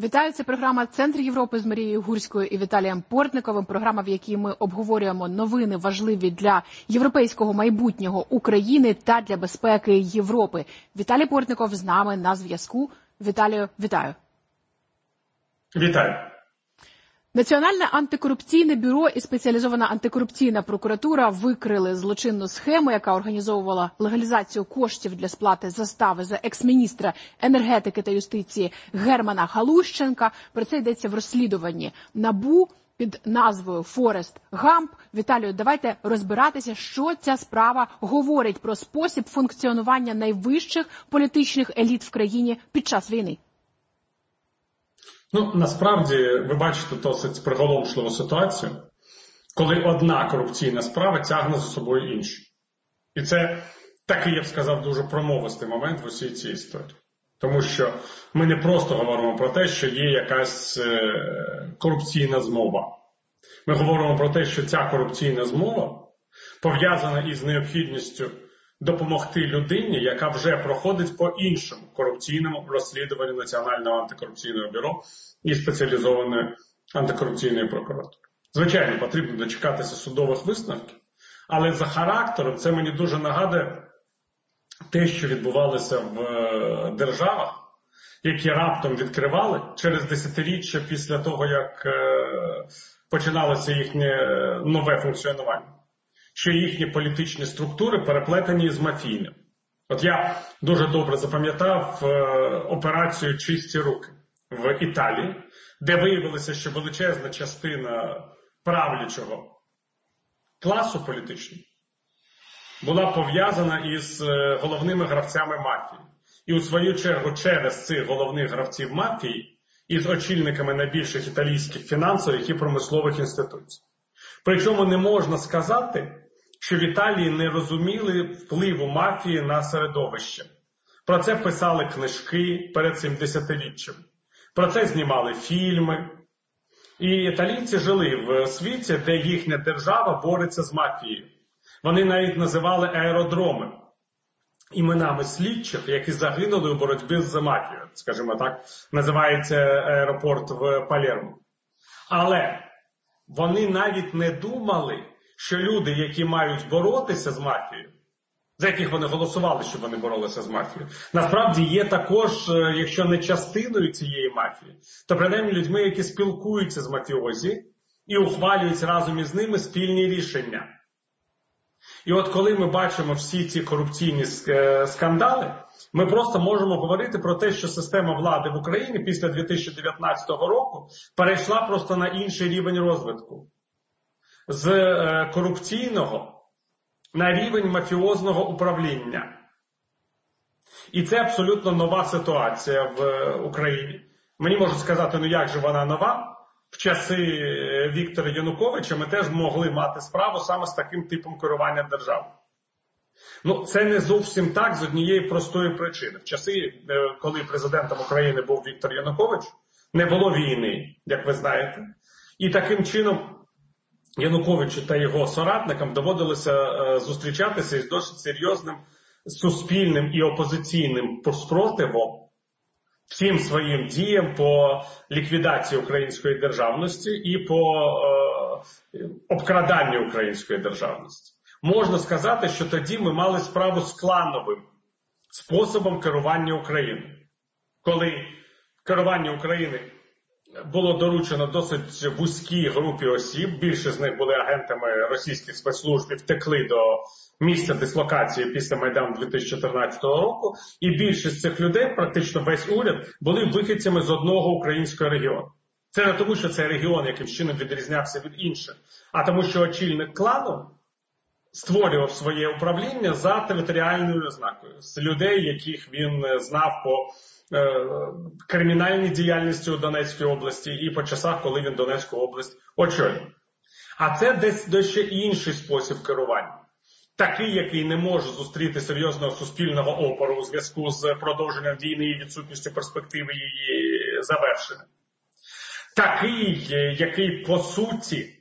Вітаю, це програма «Центр Європи» з Марією Гурською і Віталієм Портниковим. Програма, в якій ми обговорюємо новини важливі для європейського майбутнього України та для безпеки Європи. Віталій Портников з нами на зв'язку. Віталію, вітаю. Вітаю. Національне антикорупційне бюро і спеціалізована антикорупційна прокуратура викрили злочинну схему, яка організовувала легалізацію коштів для сплати застави за екс-міністра енергетики та юстиції Германа Галущенка. Про це йдеться в розслідуванні НАБУ під назвою «Форест Гамп». Віталію, давайте розбиратися, що ця справа говорить про спосіб функціонування найвищих політичних еліт в країні під час війни. Насправді, ви бачите досить приголомшливу ситуацію, коли одна корупційна справа тягне за собою іншу. І це такий, я б сказав, дуже промовистий момент в усій цій історії. Тому що ми не просто говоримо про те, що є якась корупційна змова. Ми говоримо про те, що ця корупційна змова пов'язана із необхідністю допомогти людині, яка вже проходить по іншому корупційному розслідуванню Національного антикорупційного бюро і спеціалізованої антикорупційної прокуратури. Звичайно, потрібно дочекатися судових висновків, але за характером це мені дуже нагадує те, що відбувалося в державах, які раптом відкривали через десятиріччя після того, як починалося їхнє нове функціонування, що їхні політичні структури переплетені з мафійним. От я дуже добре запам'ятав операцію «Чисті руки» в Італії, де виявилося, що величезна частина правлячого класу політичного була пов'язана із головними гравцями мафії. І у свою чергу через цих головних гравців мафії із очільниками найбільших італійських фінансових і промислових інституцій. Причому не можна сказати, що в Італії не розуміли впливу мафії на середовище. Про це писали книжки перед цим десятиріччям. Про це знімали фільми. І італійці жили в світі, де їхня держава бореться з мафією. Вони навіть називали аеродроми іменами слідчих, які загинули у боротьбі з мафією. Скажімо так, називається аеропорт в Палермо. Але вони навіть не думали, що люди, які мають боротися з мафією, за яких вони голосували, щоб вони боролися з мафією, насправді є також, якщо не частиною цієї мафії, то принаймні людьми, які спілкуються з мафіозі і ухвалюють разом із ними спільні рішення. І от коли ми бачимо всі ці корупційні скандали, ми просто можемо говорити про те, що система влади в Україні після 2019 року перейшла просто на інший рівень розвитку. З корупційного на рівень мафіозного управління. І це абсолютно нова ситуація в Україні. Мені можуть сказати, як же вона нова? В часи Віктора Януковича ми теж могли мати справу саме з таким типом керування державою. Це не зовсім так з однієї простої причини. В часи, коли президентом України був Віктор Янукович, не було війни, як ви знаєте. І таким чином Януковичу та його соратникам доводилося зустрічатися із досить серйозним суспільним і опозиційним спротивом всім своїм діям по ліквідації української державності і по обкраданню української державності. Можна сказати, що тоді ми мали справу з клановим способом керування Україною. Коли керування України було доручено досить вузькій групі осіб, більше з них були агентами російських спецслужб і втекли до місця дислокації після Майдану 2014 року, і більшість цих людей, практично весь уряд, були вихідцями з одного українського регіону. Це не тому, що цей регіон якимсь чином відрізнявся від інших, а тому, що очільник клану створював своє управління за територіальною ознакою, з людей, яких він знав по кримінальній діяльності у Донецькій області і по часах, коли він Донецьку область очолював. А це десь дещо інший спосіб керування. Такий, який не може зустріти серйозного суспільного опору у зв'язку з продовженням війни і відсутністю перспективи її завершення. Такий, який по суті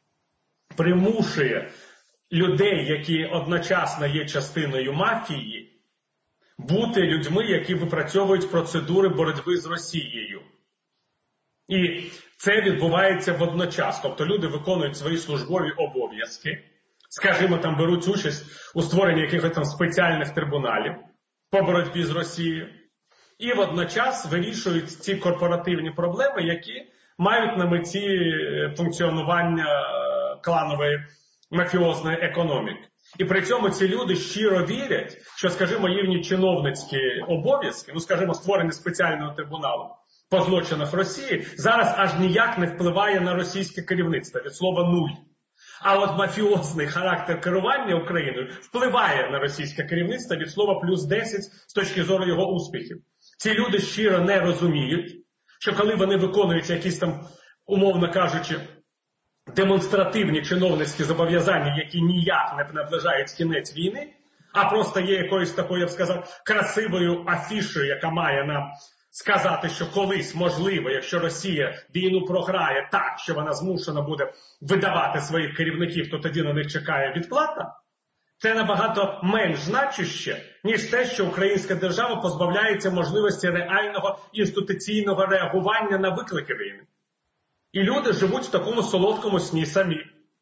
примушує людей, які одночасно є частиною мафії, бути людьми, які випрацьовують процедури боротьби з Росією. І це відбувається водночас. Тобто люди виконують свої службові обов'язки, скажімо, там беруть участь у створенні якихось там спеціальних трибуналів по боротьбі з Росією. І водночас вирішують ці корпоративні проблеми, які мають на меті функціонування кланової мафіозної економіки. І при цьому ці люди щиро вірять, що, скажімо, їхні чиновницькі обов'язки, скажімо, створення спеціального трибуналу по злочинах Росії, зараз аж ніяк не впливає на російське керівництво, від слова нуль. А от мафіозний характер керування Україною впливає на російське керівництво від слова плюс 10 з точки зору його успіхів. Ці люди щиро не розуміють, що коли вони виконують якісь там, умовно кажучи, демонстративні чиновницькі зобов'язання, які ніяк не наближають кінець війни, а просто є якоюсь такою, я б сказав, красивою афішою, яка має нам сказати, що колись, можливо, якщо Росія війну програє так, що вона змушена буде видавати своїх керівників, то тоді на них чекає відплата, це набагато менш значуще, ніж те, що українська держава позбавляється можливості реального інституційного реагування на виклики війни. І люди живуть в такому солодкому сні самі.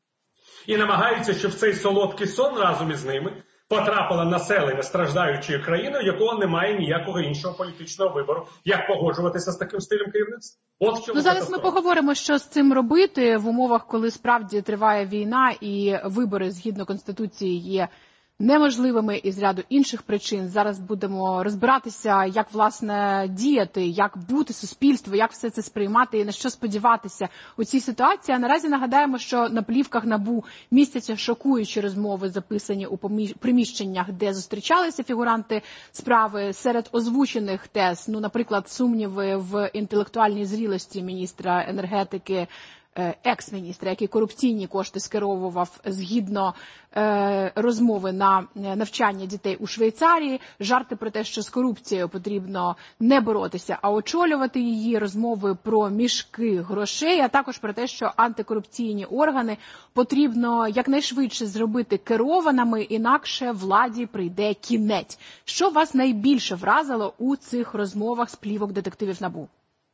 І намагаються, щоб в цей солодкий сон разом із ними потрапило населення страждаючої країни, у якого немає ніякого іншого політичного вибору, як погоджуватися з таким стилем керівництва. От в чому зараз ми поговоримо, що з цим робити в умовах, коли справді триває війна і вибори згідно Конституції є неможливими із ряду інших причин. Зараз будемо розбиратися, як, власне, діяти, як бути суспільству, як все це сприймати і на що сподіватися у цій ситуації. А наразі нагадаємо, що на плівках НАБУ містяться шокуючі розмови, записані у приміщеннях, де зустрічалися фігуранти справи. Серед озвучених тез, наприклад, сумніви в інтелектуальній зрілості міністра енергетики, екс-міністра, який корупційні кошти скеровував згідно розмови на навчання дітей у Швейцарії, жарти про те, що з корупцією потрібно не боротися, а очолювати її, розмови про мішки грошей, а також про те, що антикорупційні органи потрібно якнайшвидше зробити керованими, інакше владі прийде кінець. Що вас найбільше вразило у цих розмовах з плівок детективів НАБУ?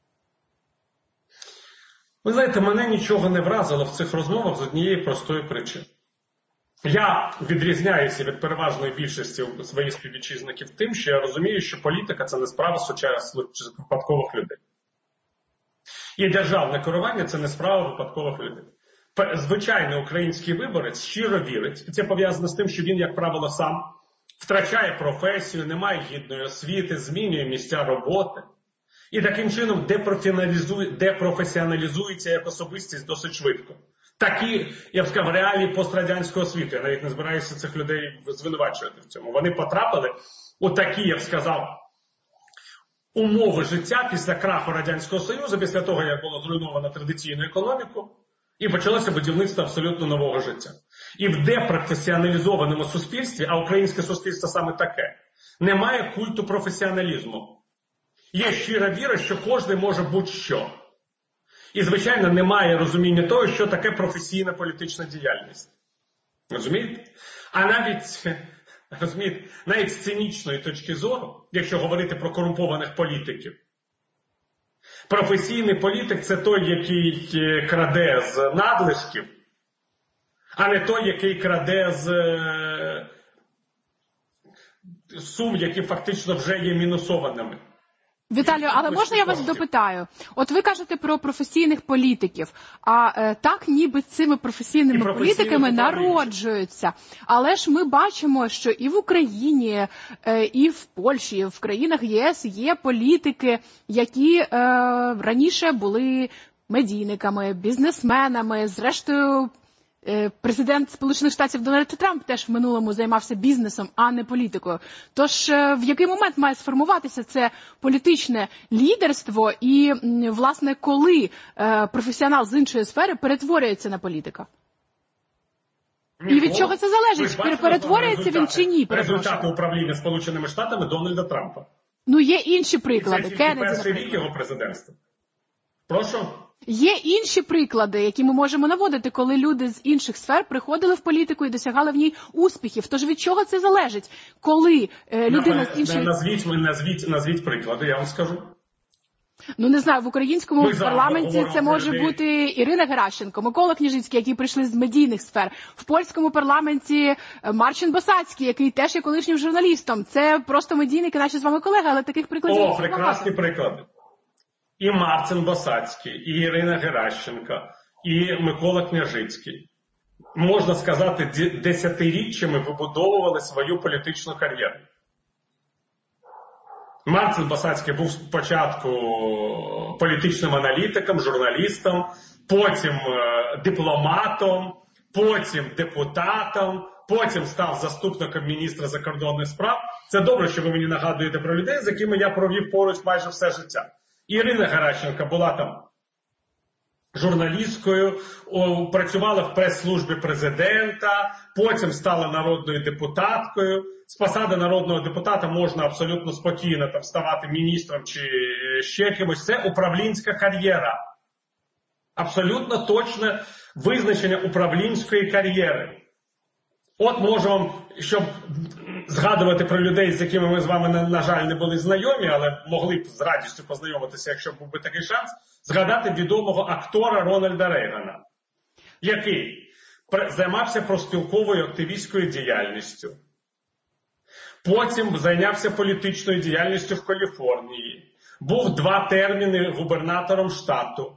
Ви знаєте, мене нічого не вразило в цих розмовах з однієї простої причини. Я відрізняюся від переважної більшості своїх співвітчизників тим, що я розумію, що політика – це не справа сучасних випадкових людей. І державне керування – це не справа випадкових людей. Звичайний український виборець щиро вірить, і це пов'язано з тим, що він, як правило, сам втрачає професію, не має гідної освіти, змінює місця роботи. І таким чином депрофесіоналізується як особистість досить швидко. Такі, я б сказав, реалії пострадянського світу. Я навіть не збираюся цих людей звинувачувати в цьому. Вони потрапили у такі, я б сказав, умови життя після краху Радянського Союзу, після того, як було зруйновано традиційну економіку, і почалося будівництво абсолютно нового життя. І в депрофесіоналізованому суспільстві, а українське суспільство саме таке, немає культу професіоналізму. Є щира віра, що кожен може будь-що. І, звичайно, немає розуміння того, що таке професійна політична діяльність. Розумієте? А навіть з цинічної точки зору, якщо говорити про корумпованих політиків, професійний політик – це той, який краде з надлишків, а не той, який краде з сум, які фактично вже є мінусованими. Віталію, але можна я вас допитаю? От ви кажете про професійних політиків, а так ніби цими професійними політиками народжуються. Але ж ми бачимо, що і в Україні, і в Польщі, і в країнах ЄС є політики, які раніше були медійниками, бізнесменами, зрештою, президент Сполучених Штатів Дональд Трамп теж в минулому займався бізнесом, а не політикою. Тож в який момент має сформуватися це політичне лідерство і, власне, коли професіонал з іншої сфери перетворюється на політика? І від чого це залежить? Перетворюється він чи ні? Результати управління Сполученими Штатами Дональда Трампа. Є інші приклади. Це перший рік його президентства. Прошу? Є інші приклади, які ми можемо наводити, коли люди з інших сфер приходили в політику і досягали в ній успіхів. Тож від чого це залежить? Коли людина з інших... Назвіть приклади, я вам скажу. Ну, не знаю, в українському парламенті це може бути Ірина Геращенко, Микола Княжицький, які прийшли з медійних сфер. В польському парламенті Марчин Босацький, який теж є колишнім журналістом. Це просто медійники, наші з вами колеги, але таких прикладів багато. О, прекрасні приклади. І Марчин Босацький, і Ірина Геращенко, і Микола Княжицький. Можна сказати, десятиріччями вибудовували свою політичну кар'єру. Марчин Босацький був спочатку політичним аналітиком, журналістом, потім дипломатом, потім депутатом, потім став заступником міністра закордонних справ. Це добре, що ви мені нагадуєте про людей, з якими я провів поруч майже все життя. Ірина Геращенко була там журналісткою, працювала в прес-службі президента, потім стала народною депутаткою. З посади народного депутата можна абсолютно спокійно там ставати міністром чи ще кимось. Це управлінська кар'єра. Абсолютно точне визначення управлінської кар'єри. От можу вам, щоб згадувати про людей, з якими ми з вами, на жаль, не були знайомі, але могли б з радістю познайомитися, якщо був би такий шанс, згадати відомого актора Рональда Рейгана, який займався профспілковою активістською діяльністю. Потім зайнявся політичною діяльністю в Каліфорнії. Був 2 терміни губернатором штату.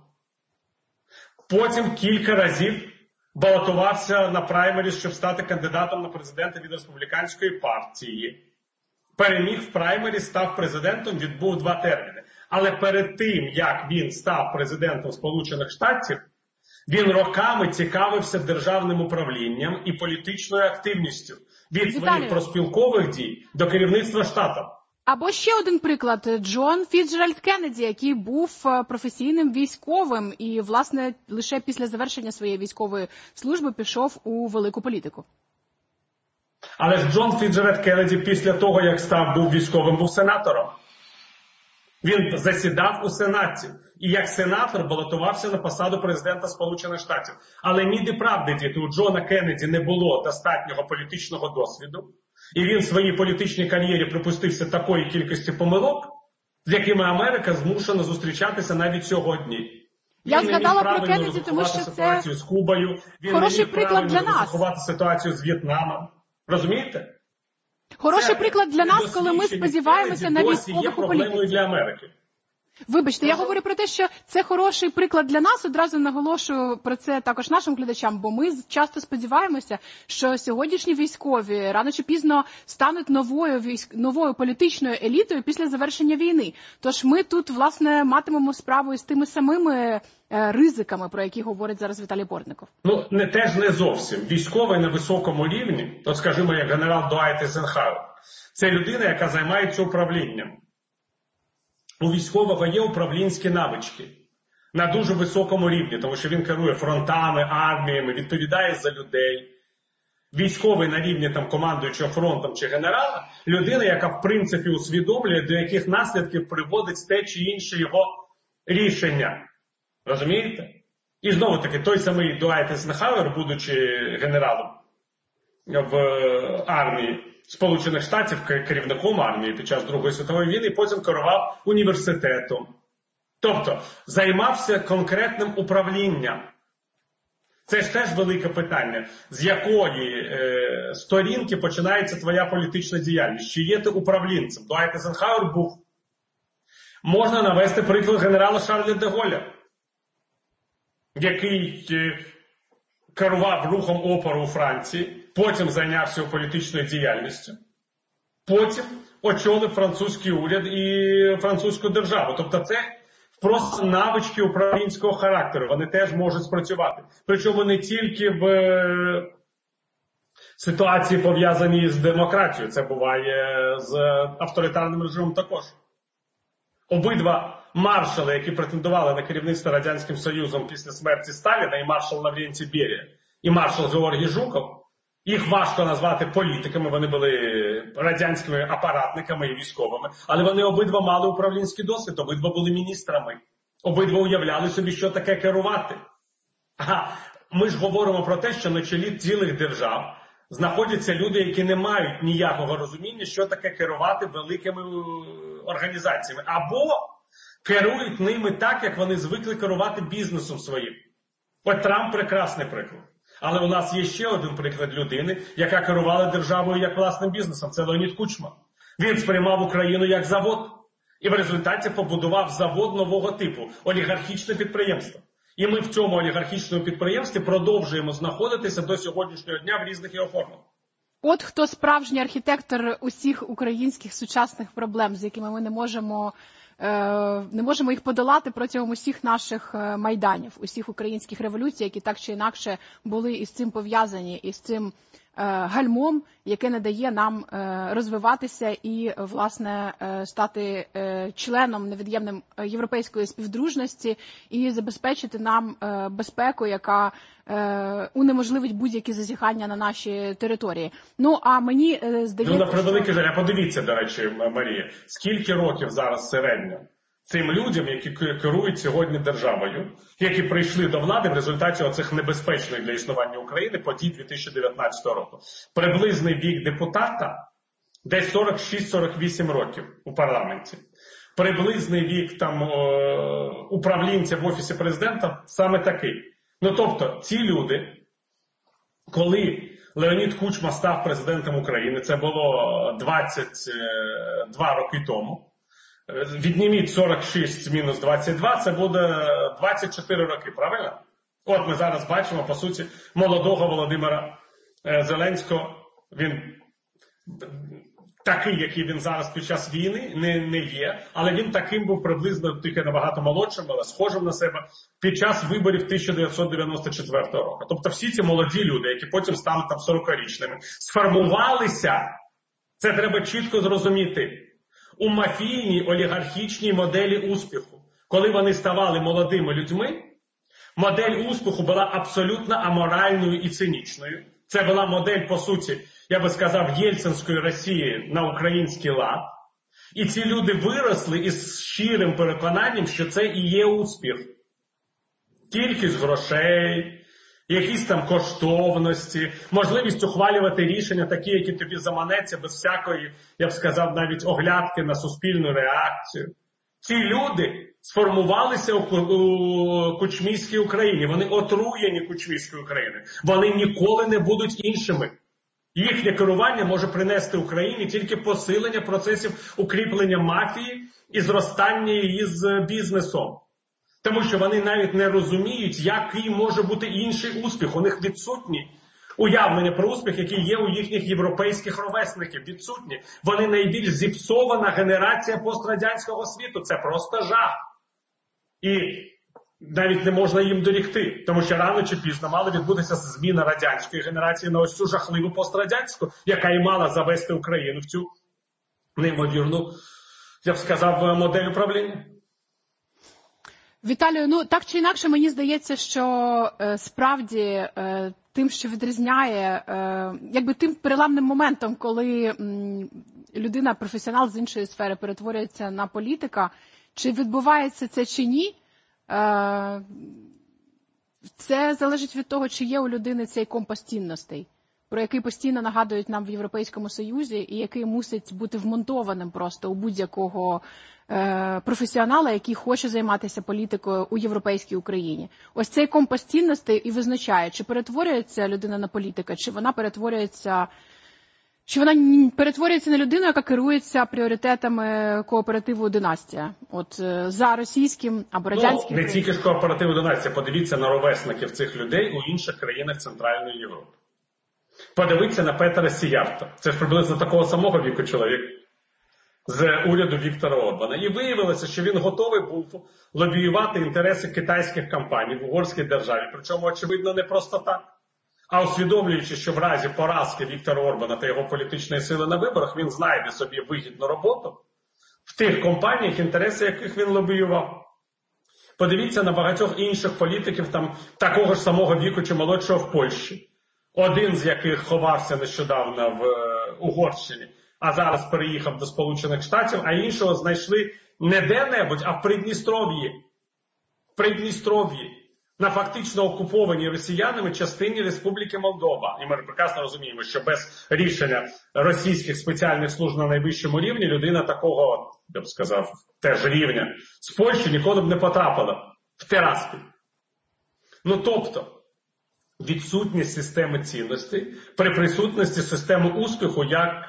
Потім кілька разів балотувався на праймеріс, щоб стати кандидатом на президента від республіканської партії. Переміг в праймеріс, став президентом, відбув 2 терміни. Але перед тим, як він став президентом Сполучених Штатів, він роками цікавився державним управлінням і політичною активністю. Від своїх профспілкових дій до керівництва штатом. Або ще один приклад. Джон Фіцджеральд Кеннеді, який був професійним військовим і, власне, лише після завершення своєї військової служби пішов у велику політику. Але ж Джон Фіцджеральд Кеннеді після того, як був військовим, був сенатором. Він засідав у Сенаті. І як сенатор балотувався на посаду президента Сполучених Штатів. Але ніде правди, діти, у Джона Кеннеді не було достатнього політичного досвіду. І він в своїй політичній кар'єрі припустився такої кількості помилок, з якими Америка змушена зустрічатися навіть сьогодні. Я згадала про Кеннеді, тому що це з Кубою, хороший приклад для нас. Заховати ситуацію з В'єтнамом. Розумієте? Хороший приклад для нас, коли ми сподіваємося на військових у політиці. Для Америки. Вибачте, я говорю про те, що це хороший приклад для нас, одразу наголошую про це також нашим глядачам, бо ми часто сподіваємося, що сьогоднішні військові рано чи пізно стануть новою політичною елітою після завершення війни. Тож ми тут, власне, матимемо справу із тими самими ризиками, про які говорить зараз Віталій Бортников. Ну, теж не зовсім. Військовий на високому рівні, от скажімо, як генерал Дуайт Ейзенхауер, це людина, яка займається управлінням. У військового є управлінські навички на дуже високому рівні, тому що він керує фронтами, арміями, відповідає за людей. Військовий на рівні там, командуючого фронтом чи генерала – людина, яка в принципі усвідомлює, до яких наслідків приводить те чи інше його рішення. Розумієте? І знову-таки той самий Дуайт Ейзенхауер, будучи генералом в армії Сполучених Штатів, керівником армії під час Другої світової війни, потім керував університетом. Тобто, займався конкретним управлінням. Це ж теж велике питання. З якої сторінки починається твоя політична діяльність? Чи є ти управлінцем? Дуайт Ейзенхауер був. Можна навести приклад генерала Шарля де Голля, який керував рухом опору у Франції, потім зайнявся політичною діяльністю, потім очолив французький уряд і французьку державу. Тобто це просто навички управлінського характеру, вони теж можуть спрацювати. Причому не тільки в ситуації, пов'язані з демократією, це буває з авторитарним режимом також. Обидва маршали, які претендували на керівництво Радянським Союзом після смерті Сталіна, і маршал Лаврентій Берія, і маршал Георгій Жуков, їх важко назвати політиками, вони були радянськими апаратниками і військовими, але вони обидва мали управлінський досвід, обидва були міністрами, обидва уявляли собі, що таке керувати. Ми ж говоримо про те, що на чолі цілих держав знаходяться люди, які не мають ніякого розуміння, що таке керувати великими організаціями. Або Керують ними так, як вони звикли керувати бізнесом своїм. От Трамп – прекрасний приклад. Але у нас є ще один приклад людини, яка керувала державою як власним бізнесом. Це Леонід Кучма. Він сприймав Україну як завод. І в результаті побудував завод нового типу – олігархічне підприємство. І ми в цьому олігархічному підприємстві продовжуємо знаходитися до сьогоднішнього дня в різних його формах. От хто справжній архітектор усіх українських сучасних проблем, з якими ми не можемо їх подолати протягом усіх наших майданів, усіх українських революцій, які так чи інакше були із цим пов'язані, із цим гальмом, яке не дає нам розвиватися і, власне, стати членом невід'ємним європейської співдружності і забезпечити нам безпеку, яка унеможливить будь-які зазіхання на наші території. Ну, а мені здається, на превеликий жаль, подивіться, до речі, Марія, скільки років зараз середньо цим людям, які керують сьогодні державою, які прийшли до влади в результаті оцих небезпечних для існування України подій 2019 року. Приблизний вік депутата десь 46-48 років у парламенті. Приблизний вік там управлінця в Офісі президента саме такий. Ну, тобто, ці люди, коли Леонід Кучма став президентом України, це було 22 роки тому, відніміть 46 мінус 22, це буде 24 роки, правильно? От ми зараз бачимо, по суті, молодого Володимира Зеленського. Він такий, який він зараз під час війни, не є, але він таким був приблизно, тільки набагато молодшим, але схожим на себе, під час виборів 1994 року. Тобто всі ці молоді люди, які потім стали там 40-річними, сформувалися, це треба чітко зрозуміти, у мафійній олігархічній моделі успіху. Коли вони ставали молодими людьми, модель успіху була абсолютно аморальною і цинічною. Це була модель, по суті, я би сказав, єльцинської Росії на український лад. І ці люди виросли із щирим переконанням, що це і є успіх. Кількість грошей, якісь там коштовності, можливість ухвалювати рішення такі, які тобі заманеться, без всякої, я б сказав, навіть оглядки на суспільну реакцію. Ці люди сформувалися у кучмівській Україні. Вони отруєні кучмівською Україною. Вони ніколи не будуть іншими. Їхнє керування може принести Україні тільки посилення процесів укріплення мафії і зростання її з бізнесом. Тому що вони навіть не розуміють, який може бути інший успіх. У них відсутні уявлення про успіх, які є у їхніх європейських ровесників. Відсутні. Вони найбільш зіпсована генерація пострадянського світу. Це просто жах. І навіть не можна їм дорікти. Тому що рано чи пізно мала відбутися зміна радянської генерації на ось цю жахливу пострадянську, яка і мала завести Україну в цю неймовірну, я б сказав, модель управління. Віталію, ну так чи інакше, мені здається, що справді тим, що відрізняє, якби тим переламним моментом, коли людина, професіонал з іншої сфери перетворюється на політика, чи відбувається це чи ні, це залежить від того, чи є у людини цей компас цінностей, про який постійно нагадують нам в Європейському Союзі і який мусить бути вмонтованим просто у будь-якого професіонала, який хоче займатися політикою у європейській Україні. Ось цей компас цінностей і визначає, чи перетворюється людина на політика, чи вона перетворюється на людину, яка керується пріоритетами кооперативу «Династія». От за російським або радянським... Не тільки ж кооперативу «Династія», подивіться на ровесників цих людей у інших країнах Центральної Європи. Подивіться на Петера Сіярто. Це ж приблизно такого самого віку чоловік з уряду Віктора Орбана. І виявилося, що він готовий був лобіювати інтереси китайських компаній в угорській державі. Причому, очевидно, не просто так. А усвідомлюючи, що в разі поразки Віктора Орбана та його політичної сили на виборах, він знайде собі вигідну роботу в тих компаніях, інтереси яких він лобіював. Подивіться на багатьох інших політиків там такого ж самого віку чи молодшого в Польщі. Один з яких ховався нещодавно в Угорщині, а зараз переїхав до Сполучених Штатів, а іншого знайшли не де-небудь, а в Придністров'ї. В Придністров'ї. На фактично окупованій росіянами частині Республіки Молдова. І ми прекрасно розуміємо, що без рішення російських спеціальних служб на найвищому рівні людина такого я б сказав, теж рівня з Польщі ніколи б не потрапила в Тираспіль. Ну, тобто, відсутність системи цінностей при присутності системи успіху як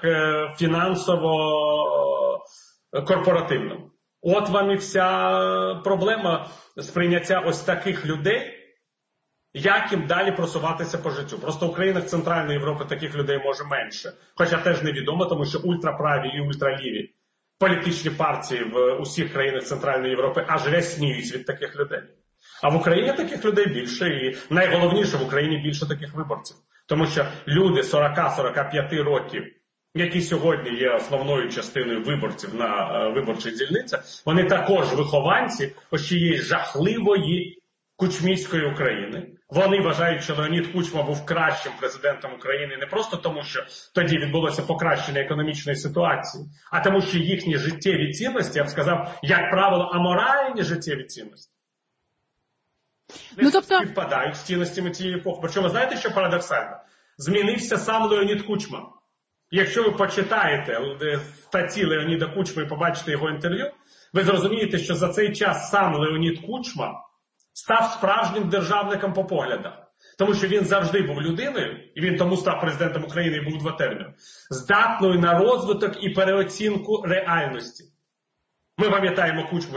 фінансово-корпоративному. От вам і вся проблема сприйняття ось таких людей, як їм далі просуватися по життю. Просто в країнах Центральної Європи таких людей може менше. Хоча теж невідомо, тому що ультраправі і ультраліві політичні партії в усіх країнах Центральної Європи аж рясніють від таких людей. А в Україні таких людей більше, і найголовніше, в Україні більше таких виборців. Тому що люди 40-45 років, які сьогодні є основною частиною виборців на виборчих дільницях, вони також вихованці ось цієї жахливої кучмівської України. Вони вважають, що Леонід Кучма був кращим президентом України не просто тому, що тоді відбулося покращення економічної ситуації, а тому, що їхні життєві цінності, я б сказав, як правило, аморальні життєві цінності, не співпадають з цінностями цієї епохи. Причому, знаєте, що парадоксально? Змінився сам Леонід Кучма. Якщо ви почитаєте статті Леоніда Кучми і побачите його інтерв'ю, ви зрозумієте, що за цей час сам Леонід Кучма став справжнім державником по поглядах. Тому що він завжди був людиною, і він тому став президентом України і був 2 терміни, здатною на розвиток і переоцінку реальності. Ми пам'ятаємо Кучму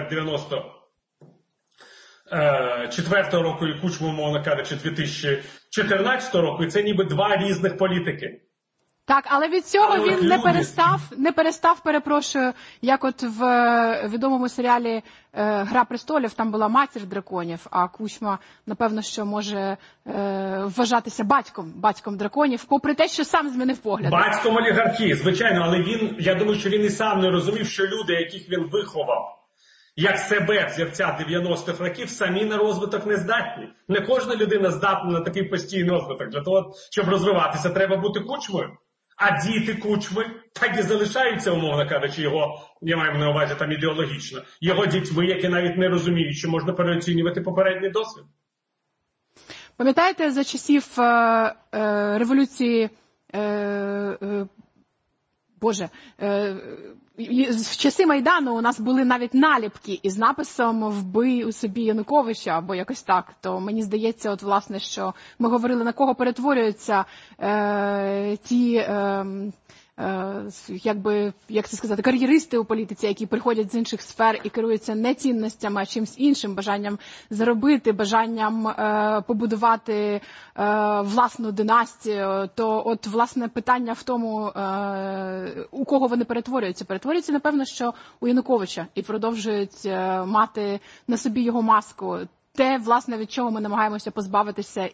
94-го року і Кучму, мовно кажучи, 2014 року, і це ніби 2 різних політики. Так, але від цього він не перестав, перепрошую, як от в відомому серіалі «Гра престолів» там була матір драконів, а Кучма, напевно, що може вважатися батьком драконів, попри те, що сам змінив погляд. Батьком олігархії, звичайно, але я думаю, що він і сам не розумів, що люди, яких він виховав, як себе взірця 90-х років, самі на розвиток не здатні. Не кожна людина здатна на такий постійний розвиток. Для того, щоб розвиватися, треба бути Кучмою. А діти Кучми так і залишаються, умовно кажучи, його, я маю на увазі там ідеологічно, його дітьми, які навіть не розуміють, що можна переоцінювати попередній досвід. Пам'ятаєте, за часів революції, в часи Майдану у нас були навіть наліпки із написом «Вбий у собі Януковича» або якось так. То мені здається, от власне, що ми говорили, на кого перетворюються ті, як це сказати, кар'єристи у політиці, які приходять з інших сфер і керуються не цінностями, а чимсь іншим, бажанням заробити, бажанням побудувати власну династію. То от, власне, питання в тому, у кого вони перетворюються. Перетворюються, напевно, що у Януковича і продовжують мати на собі його маску. Те, власне, від чого ми намагаємося позбавитися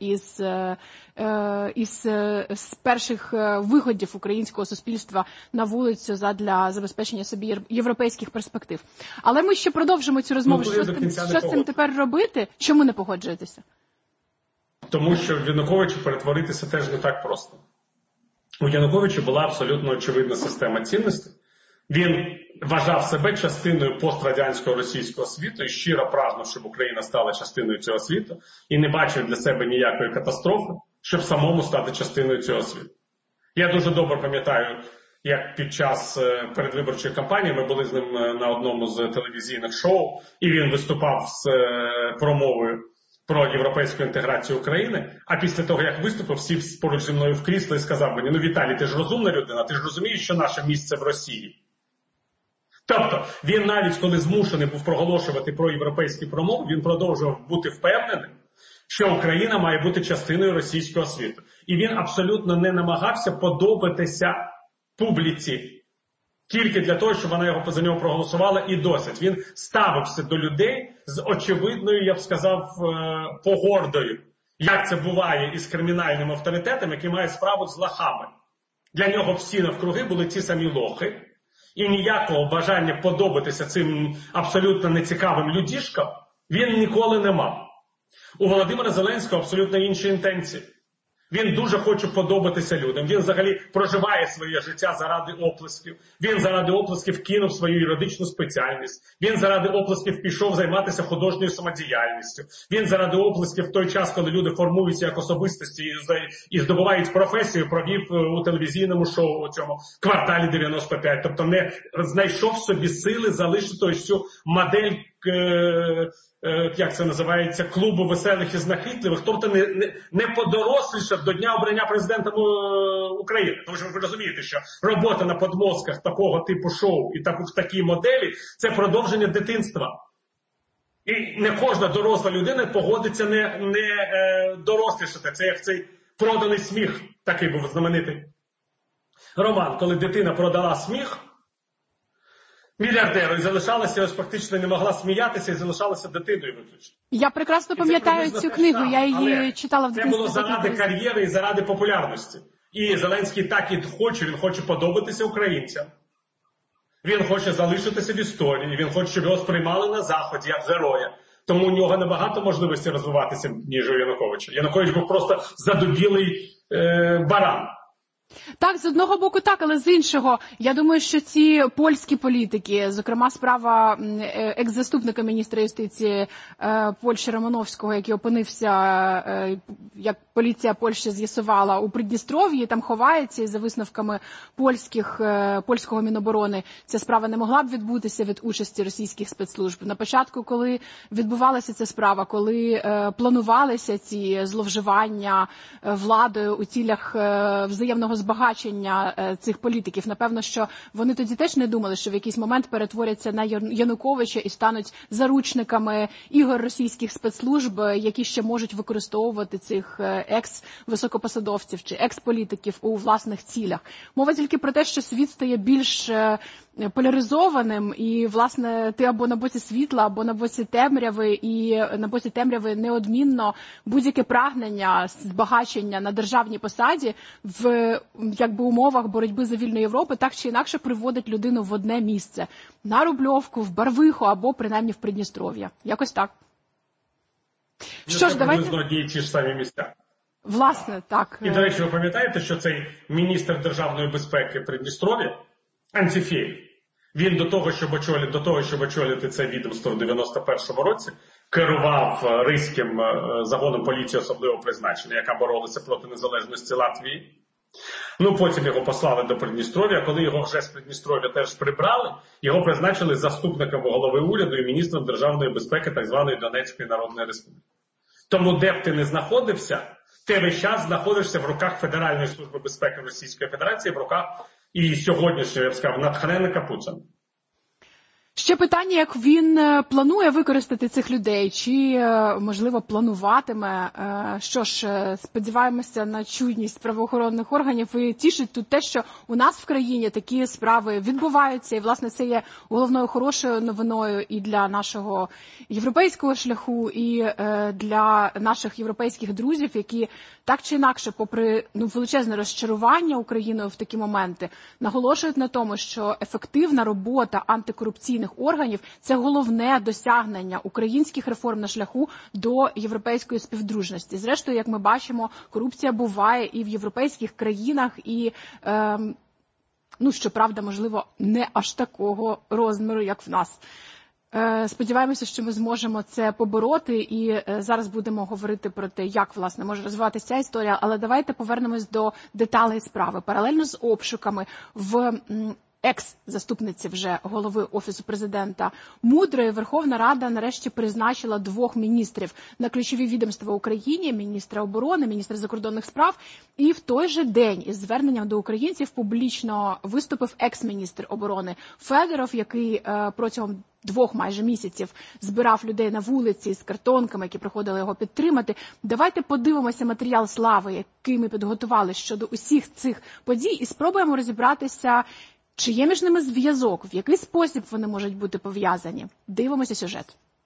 із перших виходів українського суспільства на вулицю задля забезпечення собі європейських перспектив. Але ми ще продовжимо цю розмову. Що з цим тепер робити? Чому не погоджуєтеся? Тому що в Януковича перетворитися теж не так просто. У Януковича була абсолютно очевидна система цінностей. Він вважав себе частиною пострадянського російського світу і щиро прагнув, щоб Україна стала частиною цього світу, і не бачив для себе ніякої катастрофи, щоб самому стати частиною цього світу. Я дуже добре пам'ятаю, як під час передвиборчої кампанії ми були з ним на одному з телевізійних шоу, і він виступав з промовою про європейську інтеграцію України, а після того, як виступив, сів поруч зі мною в крісло і сказав мені: «Ну, Віталій, ти ж розумна людина, ти ж розумієш, що наше місце в Росії». Тобто, він навіть коли змушений був проголошувати про європейські промови, він продовжував бути впевненим, що Україна має бути частиною російського світу. І він абсолютно не намагався подобатися публіці тільки для того, щоб вона за нього проголосувала, і досить. Він ставився до людей з очевидною, я б сказав, погордою. Як це буває із кримінальним авторитетом, який має справу з лохами. Для нього всі навкруги були ті самі лохи, і ніякого бажання подобатися цим абсолютно нецікавим людішкам він ніколи не мав. У Володимира Зеленського абсолютно інші інтенції. Він дуже хоче подобатися людям. Він взагалі проживає своє життя заради оплесків. Він заради оплесків кинув свою юридичну спеціальність. Він заради оплесків пішов займатися художньою самодіяльністю. Він заради оплесків в той час, коли люди формуються як особистості і здобувають професію, провів у телевізійному шоу у цьому кварталі 95. Тобто не знайшов собі сили залишити ось цю модель, як це називається, клубу веселих і знахитливих, тобто не подорослішав до дня обрання президентом України. Тому що ви розумієте, що робота на подмозках такого типу шоу і в такій моделі – це продовження дитинства. І не кожна доросла людина погодиться не дорослішати. Це як цей проданий сміх, такий був знаменитий роман, коли дитина продала сміх мільярдеру і залишалася, ось фактично не могла сміятися і залишалася дитиною виключно. Я прекрасно пам'ятаю цю книгу, я її читала в дитинстві. Це було заради кар'єри і заради популярності. І Зеленський так і хоче, він хоче подобатися українцям. Він хоче залишитися в історії, він хоче, щоб його сприймали на Заході як героя. Тому у нього небагато можливостей розвиватися, ніж у Януковича. Янукович був просто задубілий баран. Так, з одного боку так, але з іншого, я думаю, що ці польські політики, зокрема справа екс-заступника міністра юстиції Польщі Романовського, який опинився, як поліція Польщі з'ясувала, у Придністров'ї, там ховається, і за висновками польського Міноборони ця справа не могла б відбутися від участі російських спецслужб. На початку, коли відбувалася ця справа, коли планувалися ці зловживання владою у цілях взаємного збагачення цих політиків. Напевно, що вони тоді теж не думали, що в якийсь момент перетворяться на Януковича і стануть заручниками ігор російських спецслужб, які ще можуть використовувати цих екс-високопосадовців чи екс-політиків у власних цілях. Мова тільки про те, що світ стає більш поляризованим і, власне, ти або на боці світла, або на боці темряви, і на боці темряви неодмінно будь-яке прагнення збагачення на державній посаді в умовах боротьби за вільну Європу так чи інакше приводить людину в одне місце. На Рубльовку, в Барвиху або принаймні в Придністров'я. Якось так. Що ж, давайте... Приблизно одні і ті ж самі місця. Власне, так. І, до речі, ви пам'ятаєте, що цей міністр державної безпеки Придністров'я, Антіфєєв, він до того, щоб очолити це відомство в 91-му році, керував Ризьким загоном поліції особливого призначення, яка боролася проти незалежності Латвії. Потім його послали до Придністров'я, коли його вже з Придністров'я теж прибрали, його призначили заступником голови уряду і міністром державної безпеки так званої Донецької Народної Республіки. Тому де б ти не знаходився, ти весь час знаходишся в руках Федеральної служби безпеки Російської Федерації, в руках і сьогоднішнього, я б сказав, натхненника Путіна. Ще питання, як він планує використати цих людей, чи, можливо, плануватиме. Що ж, сподіваємося на чуйність правоохоронних органів. І тішить тут те, що у нас в країні такі справи відбуваються. І, власне, це є головною хорошою новиною і для нашого європейського шляху, і для наших європейських друзів, які так чи інакше, попри величезне розчарування Україною в такі моменти, наголошують на тому, що ефективна робота антикорупційних органів – це головне досягнення українських реформ на шляху до європейської співдружності. Зрештою, як ми бачимо, корупція буває і в європейських країнах, і, щоправда, можливо, не аж такого розміру, як в нас. Сподіваємося, що ми зможемо це побороти, і зараз будемо говорити про те, як, власне, може розвиватися ця історія. Але давайте повернемось до деталей справи. Паралельно з обшуками в екс-заступниці вже голови Офісу президента Мудрої, Верховна Рада нарешті призначила 2 міністрів на ключові відомства в Україні, міністра оборони, міністра закордонних справ. І в той же день із зверненням до українців публічно виступив екс-міністр оборони Федоров, який протягом 2 майже місяців збирав людей на вулиці з картонками, які приходили його підтримати. Давайте подивимося матеріал слави, який ми підготували щодо усіх цих подій, і спробуємо розібратися, чи є між ними зв'язок, в який спосіб вони можуть бути пов'язані. Дивимося сюжет.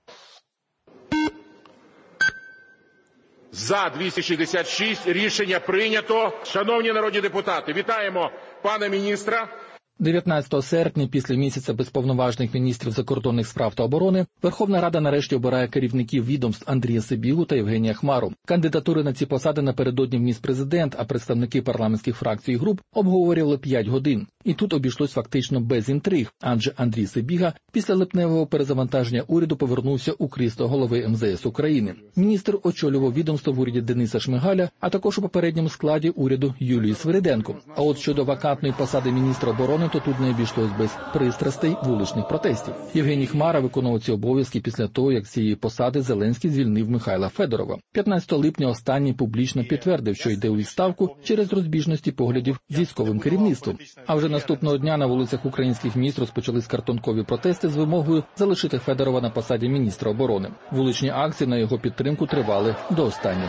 За 266 рішення прийнято. Шановні народні депутати, вітаємо пана міністра. 19 серпня, після місяця без повноважних міністрів закордонних справ та оборони, Верховна Рада нарешті обирає керівників відомств Андрія Сибігу та Євгенія Хмару. Кандидатури на ці посади напередодні вніс президент, а представники парламентських фракцій і груп обговорювали 5 годин. І тут обійшлось фактично без інтриг, адже Андрій Сибіга після липневого перезавантаження уряду повернувся у крісло голови МЗС України. Міністр очолював відомство в уряді Дениса Шмигаля, а також у попередньому складі уряду Юлії Свириденко. А от щодо вакантної посади міністра оборони, то тут не обійшлось без пристрастей вуличних протестів. Євгеній Хмара виконував ці обов'язки після того, як з цієї посади Зеленський звільнив Михайла Федорова. 15 липня останній публічно підтвердив, що йде у відставку через розбіжності поглядів з військовим керівництвом. А вже наступного дня на вулицях українських міст розпочались картонкові протести з вимогою залишити Федорова на посаді міністра оборони. Вуличні акції на його підтримку тривали до останнього.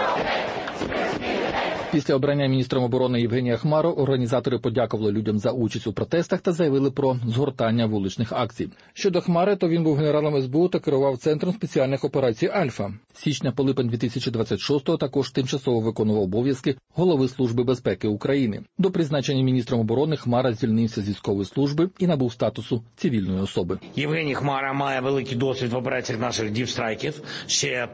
Після обрання міністром оборони Євгенія Хмару організатори подякували людям за участь у протестах та заявили про згортання вуличних акцій. Щодо Хмари, то він був генералом СБУ та керував Центром спеціальних операцій «Альфа». З січня по липень 2026-го також тимчасово виконував обов'язки голови Служби безпеки України. До призначення міністром оборони Хмара звільнився з військової служби і набув статусу цивільної особи. Євгеній Хмара має великий досвід в операціях наших діпстрайків, ще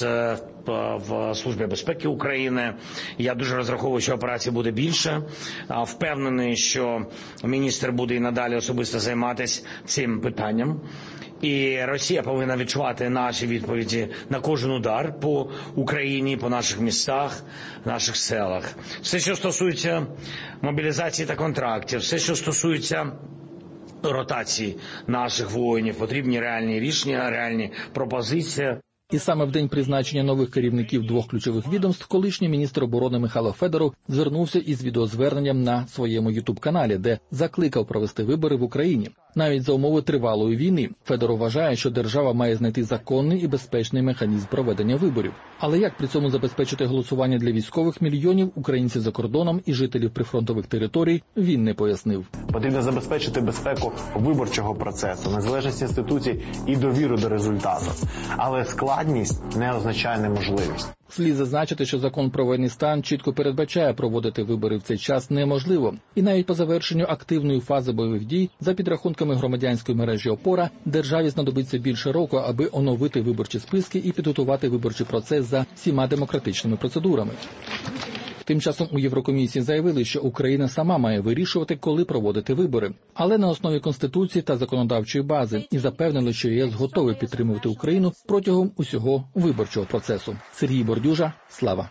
в Службі безпеки України. Я дуже розраховую, що операцій буде більше. Впевнений, що міністр буде і надалі особисто займатися цим питанням. І Росія повинна відчувати наші відповіді на кожен удар по Україні, по наших містах, наших селах. Все, що стосується мобілізації та контрактів, все, що стосується ротації наших воїнів, потрібні реальні рішення, реальні пропозиції. І саме в день призначення нових керівників 2 ключових відомств колишній міністр оборони Михайло Федоров звернувся із відеозверненням на своєму ютуб-каналі, де закликав провести вибори в Україні. Навіть за умови тривалої війни. Федоров вважає, що держава має знайти законний і безпечний механізм проведення виборів. Але як при цьому забезпечити голосування для військових мільйонів українців за кордоном і жителів прифронтових територій, він не пояснив. Потрібно забезпечити безпеку виборчого процесу, незалежність інституцій і довіру до результату. Але складність не означає неможливість. Слід зазначити, що закон про воєнний стан чітко передбачає проводити вибори в цей час неможливо. І навіть по завершенню активної фази бойових дій, за підрахунками громадянської мережі «Опора», державі знадобиться більше року, аби оновити виборчі списки і підготувати виборчий процес за всіма демократичними процедурами. Тим часом у Єврокомісії заявили, що Україна сама має вирішувати, коли проводити вибори, але на основі Конституції та законодавчої бази, і запевнили, що ЄС готовий підтримувати Україну протягом усього виборчого процесу. Сергій Бордюжа, Слава.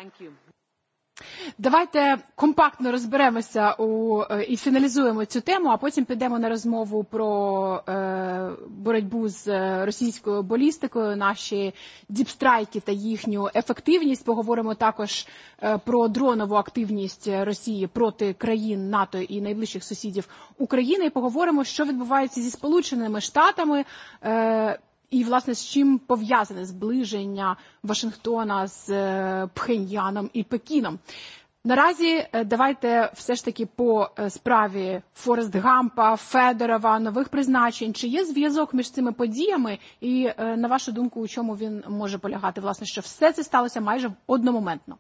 Давайте компактно розберемося і фіналізуємо цю тему, а потім підемо на розмову про боротьбу з російською балістикою, наші діпстрайки та їхню ефективність. Поговоримо також про дронову активність Росії проти країн НАТО і найближчих сусідів України. І поговоримо, що відбувається зі Сполученими Штатами, і, власне, з чим пов'язане зближення Вашингтона з Пхеньяном і Пекіном. Наразі давайте все ж таки по справі Форест Гампа, Федорова, нових призначень. Чи є зв'язок між цими подіями і, на вашу думку, у чому він може полягати? Власне, що все це сталося майже одномоментно.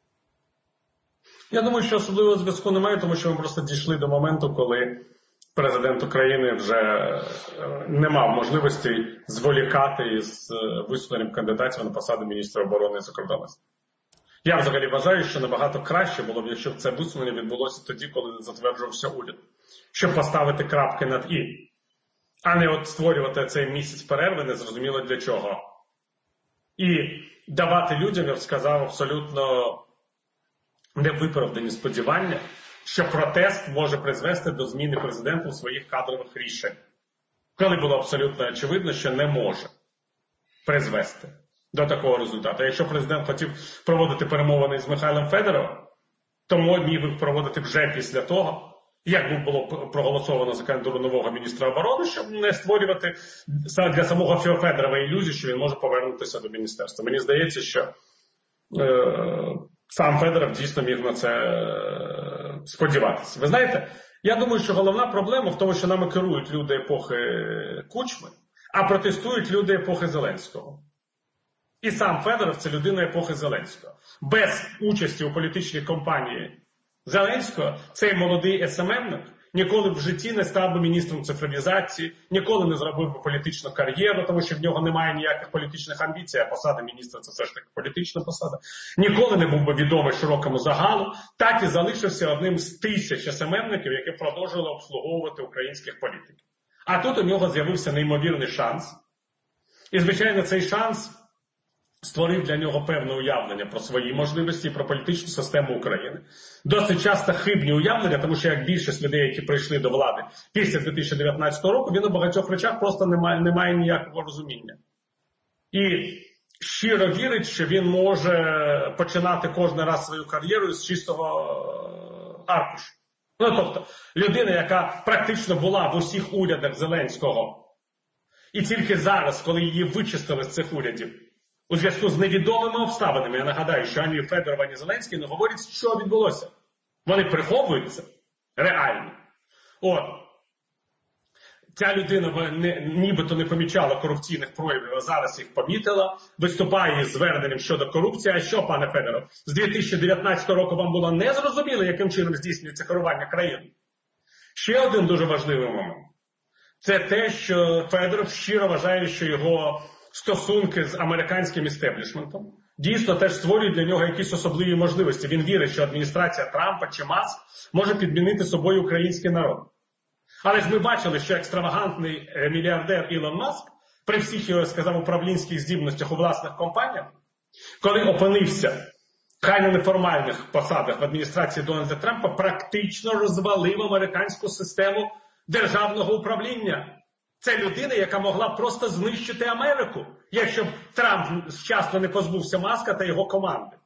Я думаю, що особливого зв'язку немає, тому що ми просто дійшли до моменту, коли президент України вже не мав можливості зволікати із висуненням кандидатів на посаду міністра оборони і закордонності. Я взагалі вважаю, що набагато краще було б, якщо б це висунення відбулося тоді, коли затверджувався уряд. Щоб поставити крапки над «і», а не от створювати цей місяць перерви незрозуміло для чого. І давати людям, я б сказав, абсолютно невиправдані сподівання, що протест може призвести до зміни президента у своїх кадрових рішень. Коли було абсолютно очевидно, що не може призвести до такого результату. Якщо президент хотів проводити перемовини з Михайлом Федоровим, то міг їх проводити вже після того, як було проголосовано за кандидатуру нового міністра оборони, щоб не створювати для самого Федорова ілюзію, що він може повернутися до міністерства. Мені здається, що сам Федоров дійсно міг на це сподіватися. Ви знаєте, я думаю, що головна проблема в тому, що нами керують люди епохи Кучми, а протестують люди епохи Зеленського. І сам Федоров – це людина епохи Зеленського. Без участі у політичній кампанії Зеленського цей молодий СММник ніколи б в житті не став би міністром цифровізації, ніколи не зробив би політичну кар'єру, тому що в нього немає ніяких політичних амбіцій, а посада міністра – це все ж таки політична посада. Ніколи не був би відомий широкому загалу, так і залишився одним з тисяч СММників, які продовжували обслуговувати українських політиків. А тут у нього з'явився неймовірний шанс. І, звичайно, цей шанс створив для нього певне уявлення про свої можливості і про політичну систему України. Досить часто хибні уявлення, тому що як більшість людей, які прийшли до влади після 2019 року, він у багатьох речах просто не має ніякого розуміння. І щиро вірить, що він може починати кожен раз свою кар'єру з чистого аркушу. Ну, тобто, людина, яка практично була в усіх урядах Зеленського, і тільки зараз, коли її вичистили з цих урядів, у зв'язку з невідомими обставинами, я нагадаю, що ані Федоров, ані Зеленський не говорять, що відбулося. Вони приховуються реально. От. Ця людина нібито не помічала корупційних проявів, а зараз їх помітила, виступає із зверненням щодо корупції. А що, пане Федоров, з 2019 року вам було незрозуміло, яким чином здійснюється керування країною? Ще один дуже важливий момент. Це те, що Федоров щиро вважає, що його стосунки з американським істеблішментом дійсно теж створюють для нього якісь особливі можливості. Він вірить, що адміністрація Трампа чи Маск може підмінити собою український народ. Але ж ми бачили, що екстравагантний мільярдер Ілон Маск, при всіх його, сказав, управлінських здібностях у власних компаніях, коли опинився хай на неформальних посадах в адміністрації Дональда Трампа, практично розвалив американську систему державного управління. Це людина, яка могла просто знищити Америку, якщо б Трамп вчасно не позбувся Маска та його команди.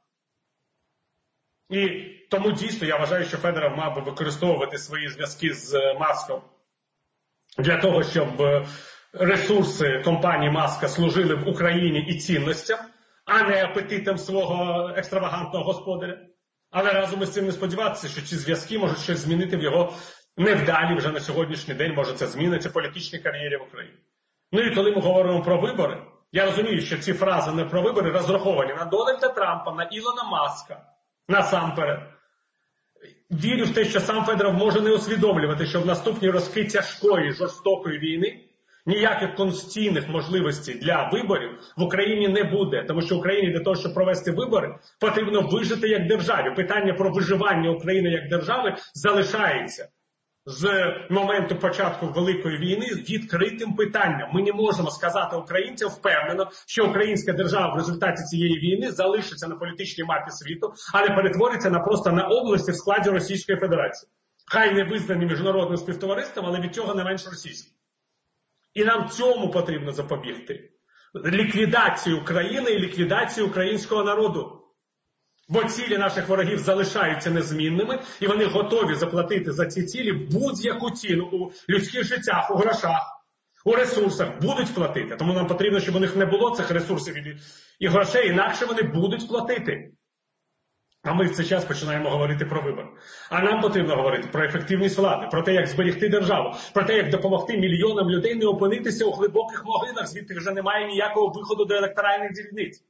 І тому дійсно я вважаю, що Федоров мав би використовувати свої зв'язки з Маском для того, щоб ресурси компанії Маска служили в Україні і цінностям, а не апетитам свого екстравагантного господаря. Але разом із цим не сподіватися, що ці зв'язки можуть щось змінити в його невдалі вже на сьогоднішній день, може це зміниться в політичній кар'єрі в Україні. Ну і коли ми говоримо про вибори, я розумію, що ці фрази не про вибори розраховані на Дональда Трампа, на Ілона Маска, насамперед. Вірю в те, що сам Федоров може не усвідомлювати, що в наступній розкритті тяжкої, жорстокої війни ніяких конституційних можливостей для виборів в Україні не буде. Тому що Україні для того, щоб провести вибори, потрібно вижити як державі. Питання про виживання України як держави залишається з моменту початку Великої війни відкритим питанням. Ми не можемо сказати українцям впевнено, що українська держава в результаті цієї війни залишиться на політичній мапі світу, а не перетвориться просто на області в складі Російської Федерації. Хай не визнані міжнародним співтовариством, але від цього не менш російським. І нам цьому потрібно запобігти. Ліквідацію України і ліквідацію українського народу. Бо цілі наших ворогів залишаються незмінними, і вони готові заплатити за ці цілі будь-яку ціну у людських життях, у грошах, у ресурсах. Будуть платити. Тому нам потрібно, щоб у них не було цих ресурсів і грошей, інакше вони будуть платити. А ми в цей час починаємо говорити про вибори. А нам потрібно говорити про ефективність влади, про те, як зберегти державу, про те, як допомогти мільйонам людей не опинитися у глибоких могилах, звідти вже немає ніякого виходу до електоральних дільниць.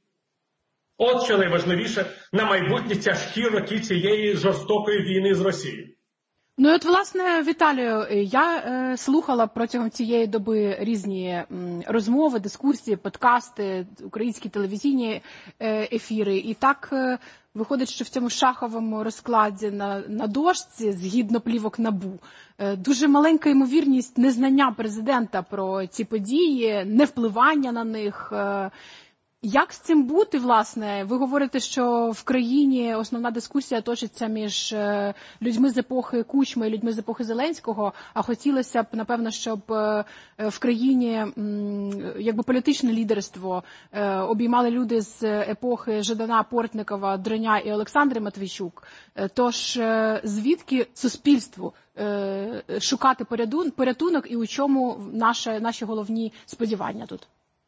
От що найважливіше на майбутні тяжкі роки цієї жорстокої війни з Росією. Ну і от, власне, Віталію, я слухала протягом цієї доби різні розмови, дискусії, подкасти, українські телевізійні ефіри. І так виходить, що в цьому шаховому розкладі на дошці, згідно плівок НАБУ, дуже маленька ймовірність незнання президента про ці події, невпливання на них. Як з цим бути, власне? Ви говорите, що в країні основна дискусія точиться між людьми з епохи Кучми і людьми з епохи Зеленського, а хотілося б, напевно, щоб в країні якби політичне лідерство обіймали люди з епохи Жадана, Портникова, Дроня і Олександри Матвійчук. Тож звідки суспільству шукати порятунок і у чому наші головні сподівання тут?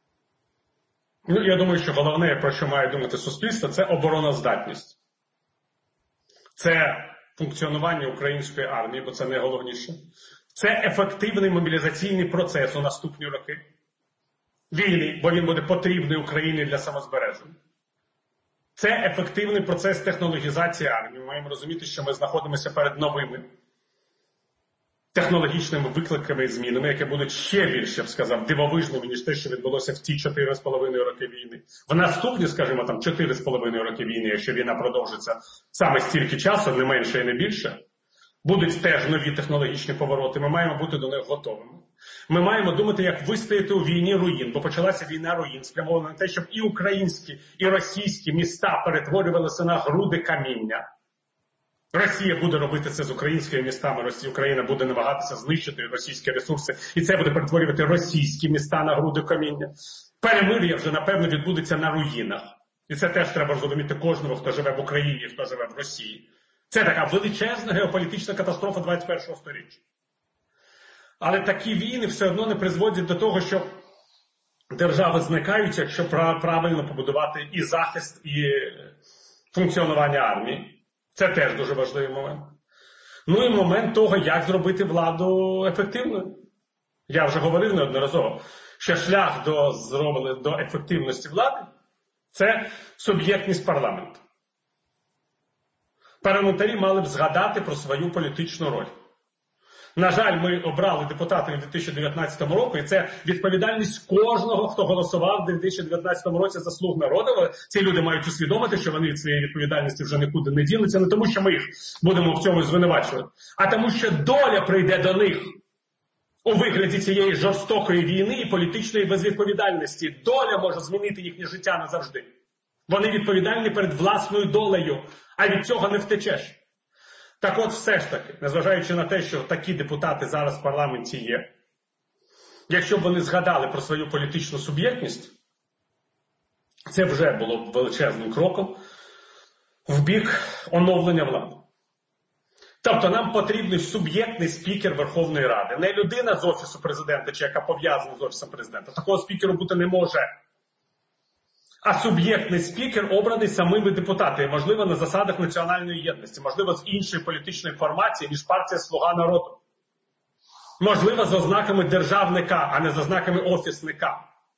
Ну, я думаю, що головне, про що має думати суспільство, це обороноздатність. Це функціонування української армії, бо це найголовніше. Це ефективний мобілізаційний процес у наступні роки війни, бо він буде потрібний Україні для самозбереження. Це ефективний процес технологізації армії. Ми маємо розуміти, що ми знаходимося перед новими технологічними викликами і змінами, які будуть ще більше, я б сказав, дивовижними, ніж те, що відбулося в ці 4,5 роки війни. В наступні, скажімо, там 4,5 роки війни, якщо війна продовжиться саме стільки часу, не менше і не більше, будуть теж нові технологічні повороти. Ми маємо бути до них готовими. Ми маємо думати, як вистояти у війні руїн, бо почалася війна руїн, спрямована на те, щоб і українські, і російські міста перетворювалися на груди каміння. Росія буде робити це з українськими містами, Україна буде намагатися знищити російські ресурси, і це буде перетворювати російські міста на груди каміння. Перемир'я вже, напевно, відбудеться на руїнах. І це теж треба розуміти кожного, хто живе в Україні, хто живе в Росії. Це така величезна геополітична катастрофа 21-го сторіччя. Але такі війни все одно не призводять до того, що держави зникають, якщо правильно побудувати і захист, і функціонування армії. Це теж дуже важливий момент. Ну і момент того, як зробити владу ефективною. Я вже говорив неодноразово, що шлях до ефективності влади – це суб'єктність парламенту. Парламентарі мали б згадати про свою політичну роль. На жаль, ми обрали депутатів у 2019 році, і це відповідальність кожного, хто голосував у 2019 році за «Слуг народу». Ці люди мають усвідомити, що вони від своєї відповідальності вже нікуди не дінуться, не тому, що ми їх будемо в цьому звинувачувати, а тому, що доля прийде до них у вигляді цієї жорстокої війни і політичної безвідповідальності. Доля може змінити їхнє життя назавжди. Вони відповідальні перед власною долею, а від цього не втечеш. Так от все ж таки, незважаючи на те, що такі депутати зараз в парламенті є, якщо б вони згадали про свою політичну суб'єктність, це вже було б величезним кроком в бік оновлення влади. Тобто нам потрібний суб'єктний спікер Верховної Ради. Не людина з Офісу Президента, чи яка пов'язана з Офісом Президента. Такого спікеру бути не може. А суб'єктний спікер обраний самими депутатами, можливо, на засадах національної єдності, можливо, з іншої політичної формації, ніж партія «Слуга народу». Можливо, з ознаками державника, а не з ознаками офісника.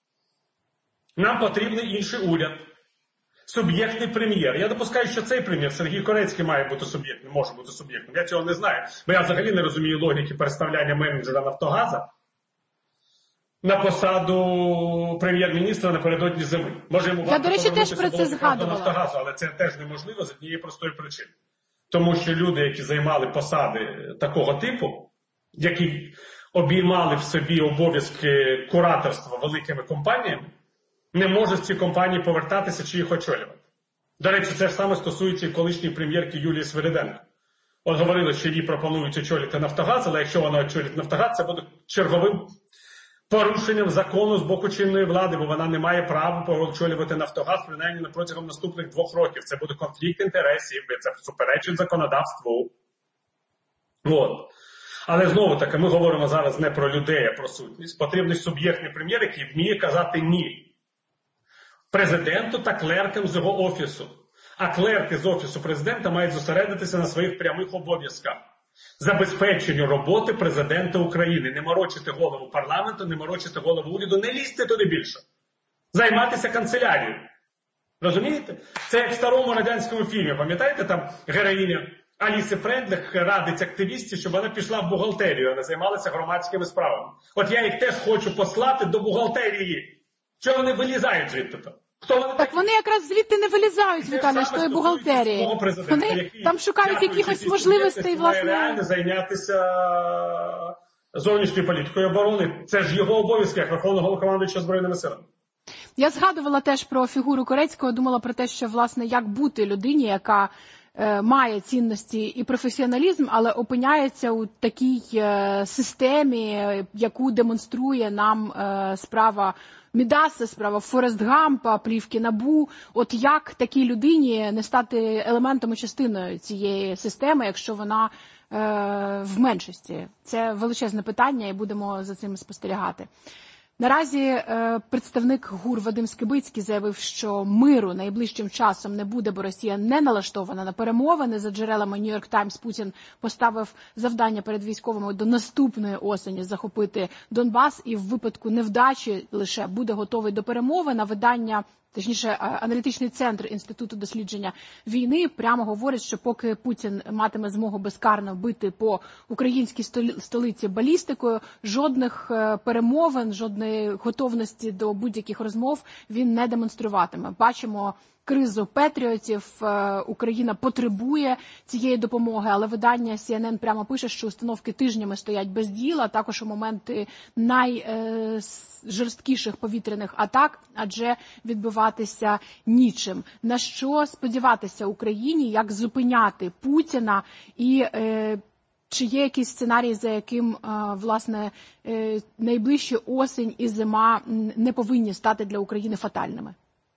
Нам потрібний інший уряд. Суб'єктний прем'єр. Я допускаю, що цей прем'єр, Сергій Корецький, має бути суб'єктним, може бути суб'єктним. Я цього не знаю, бо я взагалі не розумію логіки переставляння менеджера «Нафтогаза» на посаду прем'єр-міністра напередодні зими. Може, йому я, до речі, теж про це згадувала. Нафтогазу, але це теж неможливо з однієї простої причини. Тому що люди, які займали посади такого типу, які обіймали в собі обов'язки кураторства великими компаніями, не можуть ці компанії повертатися чи їх очолювати. До речі, це ж саме стосується і колишньої прем'єрки Юлії Свириденко. От говорили, що їй пропонують очолити Нафтогаз, але якщо вона очолить Нафтогаз, це буде черговим порушенням закону з боку чинної влади, бо вона не має права очолювати Нафтогаз, принаймні протягом наступних 2 років. Це буде конфлікт інтересів, це суперечить законодавству. От. Але знову-таки, ми говоримо зараз не про людей, а про сутність. Потрібний суб'єктний прем'єр, який вміє казати «ні» президенту та клеркам з його офісу. А клерки з Офісу Президента мають зосередитися на своїх прямих обов'язках. Забезпеченню роботи Президента України. Не морочити голову парламенту, не морочити голову уряду, не лізти туди більше. Займатися канцелярією. Розумієте? Це як в старому радянському фільмі. Пам'ятаєте, там героїня Аліси Френдлих радить активістів, щоб вона пішла в бухгалтерію, а не займалася громадськими справами. От я їх теж хочу послати до бухгалтерії. Чого вони вилізають звідти? Так вони якраз звідти не вилізають, Віталій, з тої бухгалтерії. Вони там шукають якихось можливостей, власне. Реально зайнятися зовнішньою політикою оборони. Це ж його обов'язки, як Верховного Головнокомандуючого Збройними силами. Я згадувала теж про фігуру Корецького, думала про те, що, власне, як бути людині, яка має цінності і професіоналізм, але опиняється у такій системі, яку демонструє нам справа Мідаса, справа Форест Гампа, плівки НАБУ. От як такій людині не стати елементом і частиною цієї системи, якщо вона в меншості? Це величезне питання і будемо за цим спостерігати. Наразі представник ГУР Вадим Скибицький заявив, що миру найближчим часом не буде, бо Росія не налаштована на перемовини. За джерелами New York Times Путін поставив завдання перед військовими до наступної осені захопити Донбас і в випадку невдачі лише буде готовий до перемовин. А видання точніше, аналітичний центр Інституту дослідження війни прямо говорить, що поки Путін матиме змогу безкарно бити по українській столиці балістикою, жодних перемовин, жодної готовності до будь-яких розмов він не демонструватиме. Бачимо кризу патріотів, Україна потребує цієї допомоги, але видання CNN прямо пише, що установки тижнями стоять без діла, також у моменти найжорсткіших повітряних атак, адже відбиватися нічим. На що сподіватися Україні, як зупиняти Путіна і чи є якийсь сценарій, за яким, власне, найближчі осінь і зима не повинні стати для України фатальними?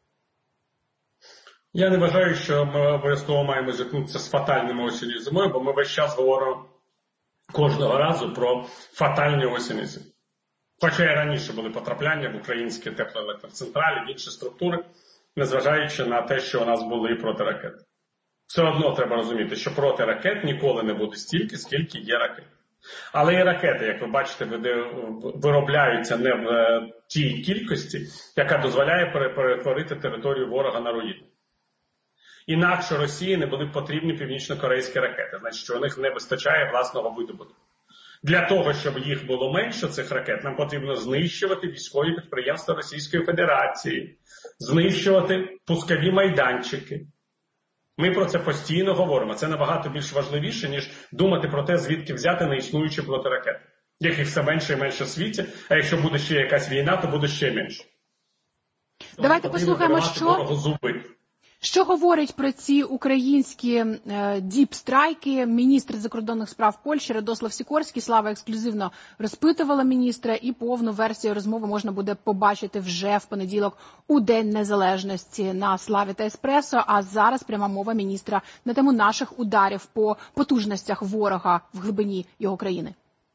Я не вважаю, що ми обов'язково маємо зіткнутися з фатальними осінню і зимою, бо ми весь час говоримо кожного разу про фатальні осінь і зиму. Хоча і раніше були потрапляння в українські теплоелектроцентралі, в інші структури, незважаючи на те, що у нас були протиракети. Все одно треба розуміти, що проти ракет ніколи не буде стільки, скільки є ракет. Але і ракети, як ви бачите, виробляються не в тій кількості, яка дозволяє перетворити територію ворога на руїни. Інакше Росії не були б потрібні північно-корейські ракети, значить, що у них не вистачає власного видобутку. Для того, щоб їх було менше, цих ракет, нам потрібно знищувати військові підприємства Російської Федерації, знищувати пускові майданчики. Ми про це постійно говоримо. Це набагато більш важливіше, ніж думати про те, звідки взяти неіснуючі протиракети, яких все менше і менше в світі, а якщо буде ще якась війна, то буде ще менше. Давайте послухаємо, що говорить про ці українські діпстрайки міністр закордонних справ Польщі Радослав Сікорський. Слава ексклюзивно розпитувала міністра, і повну версію розмови можна буде побачити вже в понеділок у День Незалежності на Славі та Еспресо. А зараз пряма мова міністра на тему наших ударів по потужностях ворога в глибині його країни.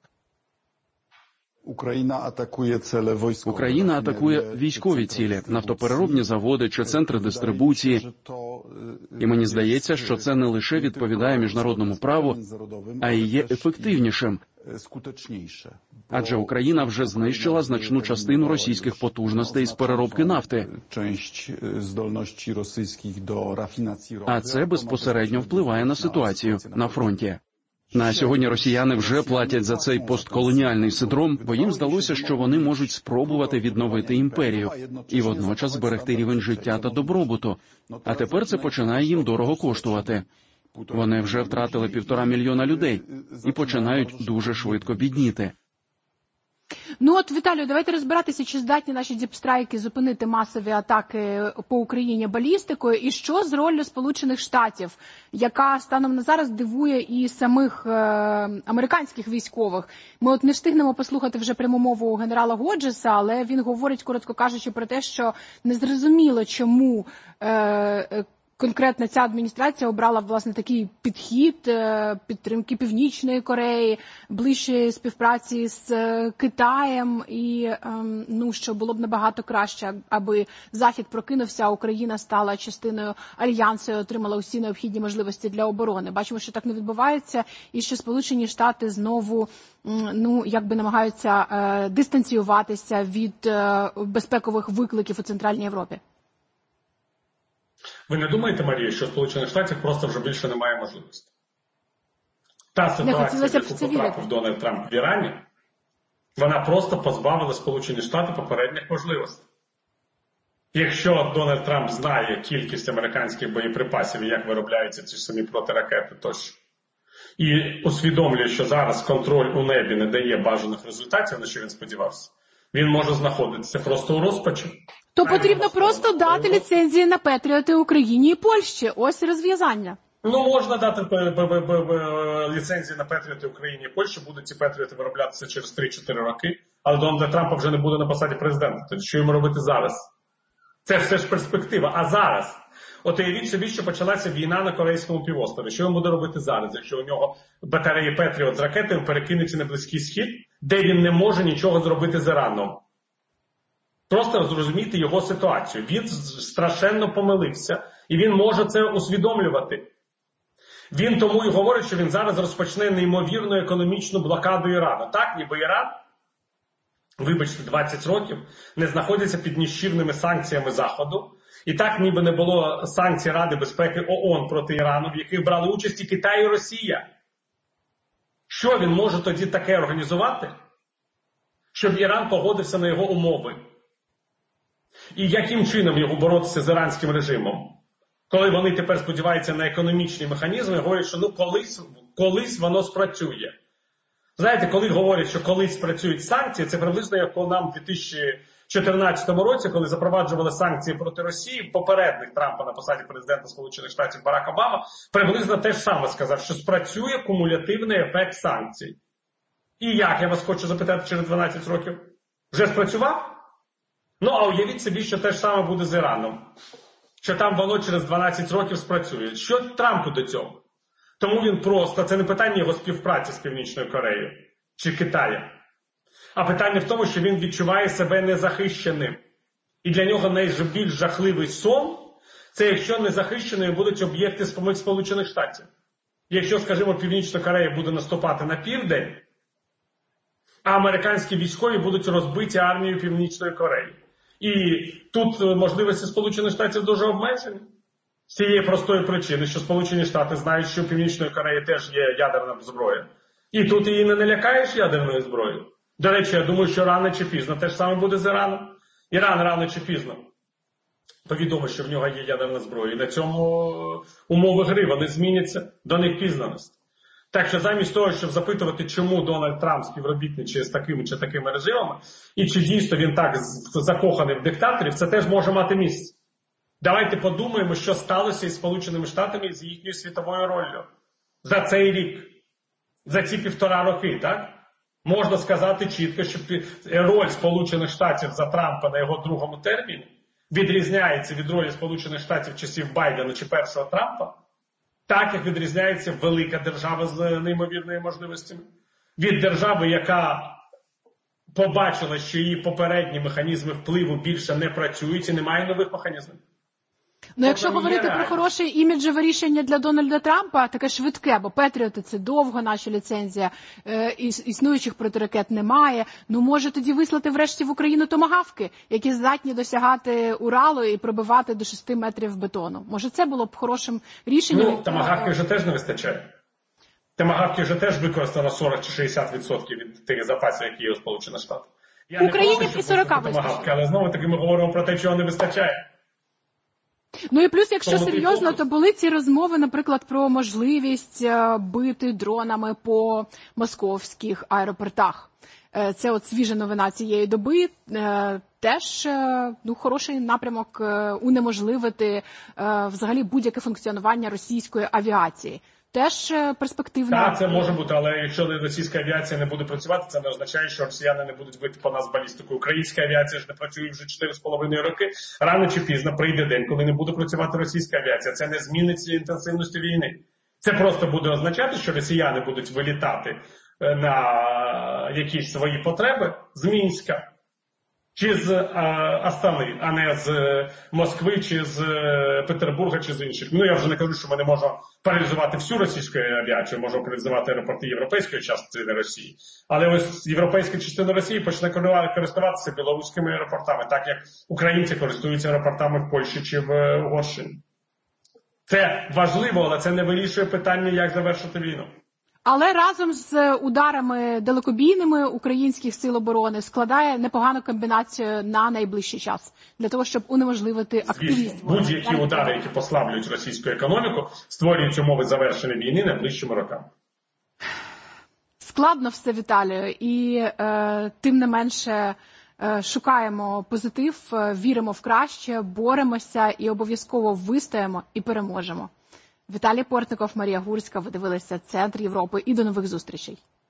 Україна атакує військові цілі, нафтопереробні заводи чи центри дистрибуції. І мені здається, що це не лише відповідає міжнародному праву, а й є ефективнішим. Адже Україна вже знищила значну частину російських потужностей з переробки нафти. А це безпосередньо впливає на ситуацію на фронті. На сьогодні росіяни вже платять за цей постколоніальний синдром, бо їм здалося, що вони можуть спробувати відновити імперію і водночас зберегти рівень життя та добробуту. А тепер це починає їм дорого коштувати. Вони вже втратили 1,5 мільйона людей і починають дуже швидко бідніти. Ну от, Віталію, давайте розбиратися, чи здатні наші діпстрайки зупинити масові атаки по Україні балістикою, і що з роллю Сполучених Штатів, яка станом на зараз дивує і самих американських військових. Ми от не встигнемо послухати вже пряму мову генерала Годжеса, але він говорить, коротко кажучи, про те, що незрозуміло, чому конкретно ця адміністрація обрала, власне, такий підхід підтримки Північної Кореї, ближчої співпраці з Китаєм і, що було б набагато краще, аби Захід прокинувся, а Україна стала частиною альянсу і отримала усі необхідні можливості для оборони. Бачимо, що так не відбувається і що Сполучені Штати знову намагаються дистанціюватися від безпекових викликів у Центральній Європі. Ви не думаєте, Марія, що Сполучених Штатів просто вже більше немає можливості? Та ситуація, в яку потрапив Дональд Трамп в Ірані, вона просто позбавила Сполучені Штати попередніх можливостей. Якщо Дональд Трамп знає кількість американських боєприпасів і як виробляються ці самі протиракети тощо, і усвідомлює, що зараз контроль у небі не дає бажаних результатів, на що він сподівався, він може знаходитися просто у розпачі. То потрібно просто дати ліцензії на Петріоти Україні і Польщі. Ось і розв'язання. Можна дати ліцензії на Петріоти Україні і Польщі. Будуть ці Петріоти вироблятися через 3-4 роки. Але Дональда Трампа вже не буде на посаді президента. Тоді що йому робити зараз? Це все ж перспектива. А зараз? От уявіть собі, що почалася війна на Корейському півострові. Що він буде робити зараз, якщо у нього батареї Петріот з ракетами перекинуться на Близький Схід, де він не може нічого зробити з Іраном? Просто зрозуміти його ситуацію. Він страшенно помилився, і він може це усвідомлювати. Він тому і говорить, що він зараз розпочне неймовірну економічну блокаду Ірану. Так, ніби Іран, вибачте, 20 років, не знаходиться під ніщівними санкціями Заходу, І так ніби не було санкцій Ради безпеки ООН проти Ірану, в яких брали участь і Китай, і Росія. Що він може тоді таке організувати, щоб Іран погодився на його умови? І яким чином його боротися з іранським режимом? Коли вони тепер сподіваються на економічні механізми, говорять, що колись воно спрацює. Знаєте, коли говорять, що колись спрацюють санкції, це приблизно як нам в 2014 році, коли запроваджували санкції проти Росії, попередник Трампа на посаді президента Сполучених Штатів Барак Обама, приблизно те ж саме сказав, що спрацює кумулятивний ефект санкцій. І як, я вас хочу запитати, через 12 років? Вже спрацював? Ну, а уявіть собі, що те ж саме буде з Іраном. Що там воно через 12 років спрацює. Що Трампу до цього? Тому він просто, це не питання його співпраці з Північною Кореєю чи Китаєм, а питання в тому, що він відчуває себе незахищеним. І для нього найбільш жахливий сон – це якщо незахищеними будуть об'єкти Сполучених Штатів. Якщо, скажімо, Північна Корея буде наступати на південь, а американські військові будуть розбиті армією Північної Кореї. І тут можливості Сполучених Штатів дуже обмежені. З цієї простої причини, що Сполучені Штати знають, що у Північної Кореї теж є ядерна зброя. І тут її не налякаєш ядерною зброєю. До речі, я думаю, що рано чи пізно те ж саме буде з Іраном. Іран рано чи пізно повідомить, що в нього є ядерна зброя. І на цьому умови гри, вони зміняться до них пізнаності. Так що замість того, щоб запитувати, чому Дональд Трамп співробітничає з такими чи такими режимами, і чи дійсно він так закоханий в диктаторів, це теж може мати місце. Давайте подумаємо, що сталося із Сполученими Штатами, з їхньою світовою роллю за цей рік, за ці 1,5 роки, так? Можна сказати чітко, що роль Сполучених Штатів за Трампа на його другому терміні відрізняється від ролі Сполучених Штатів часів Байдена чи першого Трампа, так як відрізняється велика держава з неймовірними можливостями. Від держави, яка побачила, що її попередні механізми впливу більше не працюють і немає нових механізмів. Ну, якщо говорити про хороше іміджеве рішення для Дональда Трампа, таке швидке, бо Петріоти – це довго наша ліцензія, існуючих протиракет немає, ну може тоді вислати врешті в Україну томагавки, які здатні досягати Уралу і пробивати до 6 метрів бетону. Може це було б хорошим рішенням? Ну, томагавки вже теж не вистачає. Томагавки вже теж використано 40 чи 60% від тих запасів, які є у Сполучених Штатах. В Україні і 40 вистачає. Але знову-таки ми говоримо про те, чого не вистачає. Ну і плюс, якщо серйозно, то були ці розмови, наприклад, про можливість бити дронами по московських аеропортах. Це от свіжа новина цієї доби. Теж хороший напрямок унеможливити взагалі будь-яке функціонування російської авіації. Теж перспективно. Так, це може бути, але якщо російська авіація не буде працювати, це не означає, що росіяни не будуть бити по нас балістикою. Українська авіація ж не працює вже 4,5 роки. Рано чи пізно прийде день, коли не буде працювати російська авіація. Це не змінить інтенсивності війни. Це просто буде означати, що росіяни будуть вилітати на якісь свої потреби з Мінська чи з Астани, а не з Москви, чи з Петербурга, чи з інших. Ну, я вже не кажу, що ми не можемо паралізувати всю російську авіацію, можемо паралізувати аеропорти європейської частини Росії. Але ось європейська частина Росії почне користуватися білоруськими аеропортами, так як українці користуються аеропортами в Польщі чи в Угорщині. Це важливо, але це не вирішує питання, як завершити війну. Але разом з ударами далекобійними українських сил оборони складає непогану комбінацію на найближчий час для того, щоб унеможливити активність. Будь-які удари, які послаблюють російську економіку, створюють умови завершення війни найближчими роками. Складно все, Віталію, і тим не менше шукаємо позитив, віримо в краще, боремося і обов'язково вистоїмо і переможемо. Віталій Портников, Марія Гурська. Ви дивилися «Центр Європи» і до нових зустрічей.